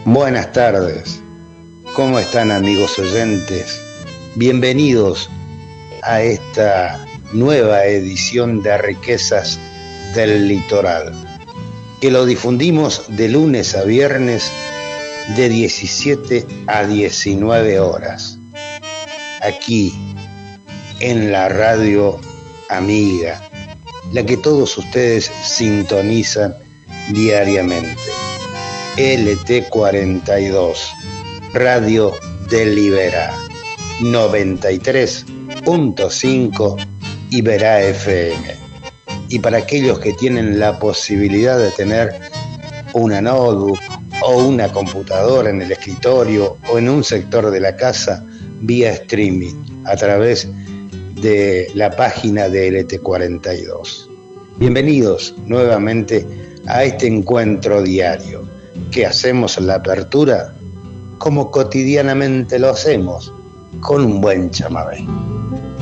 Buenas tardes, ¿cómo están amigos oyentes? Bienvenidos a esta nueva edición de Riquezas del Litoral, que lo difundimos de lunes a viernes de 17 a 19 horas, aquí en la radio amiga, la que todos ustedes sintonizan diariamente. LT42, Radio Delibera, 93.5 Iberá FM. Y para aquellos que tienen la posibilidad de tener una notebook o una computadora en el escritorio o en un sector de la casa, vía streaming, a través de la página de LT42. Bienvenidos nuevamente a este encuentro diario que hacemos la apertura como cotidianamente lo hacemos, con un buen chamamé.